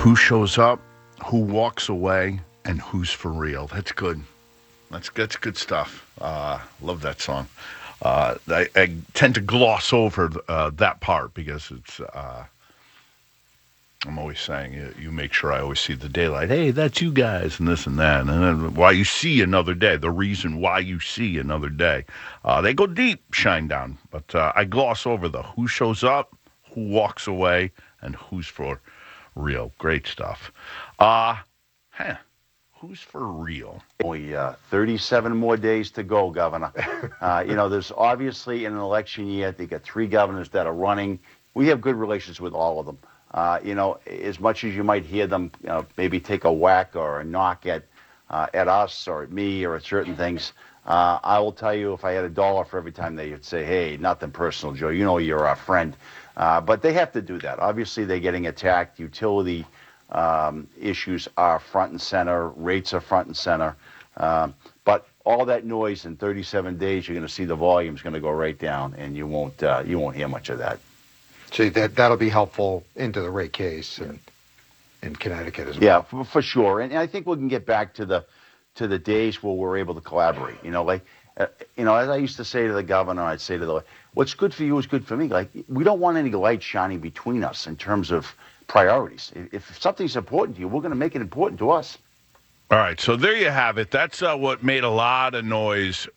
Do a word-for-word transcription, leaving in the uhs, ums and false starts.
Who shows up, who walks away, and who's for real. That's good. That's, that's good stuff. Uh, love that song. Uh, I, I tend to gloss over uh, that part because it's, uh, I'm always saying, you, you make sure I always see the daylight. Hey, that's you guys, and this and that. And then why you see another day, the reason why you see another day. Uh, they go deep, Shinedown. But uh, I gloss over the who shows up, who walks away, and who's for real. Great stuff. Uh, huh. Who's for real? Only uh, thirty-seven more days to go, Governor. Uh, you know, there's obviously in an election year, they got three governors that are running. We have good relations with all of them. Uh, you know, as much as you might hear them, you know, maybe take a whack or a knock at uh, at us or at me or at certain things, uh, I will tell you if I had a dollar for every time they would say, hey, nothing personal, Joe, you know you're our friend. Uh, but they have to do that. Obviously, they're getting attacked. Utility um, issues are front and center. Rates are front and center. Um, but all that noise in thirty-seven days, you're going to see the volume's going to go right down, and you won't uh, you won't hear much of that. So that that'll be helpful into the rate case and in Connecticut as well. Yeah, for, for sure. And, and I think we can get back to the to the days where we're able to collaborate. You know, like uh, you know, as I used to say to the governor, I'd say to the what's good for you is good for me. Like we don't want any light shining between us in terms of priorities. If, if something's important to you, we're going to make it important to us. All right, so there you have it. That's uh, what made a lot of noise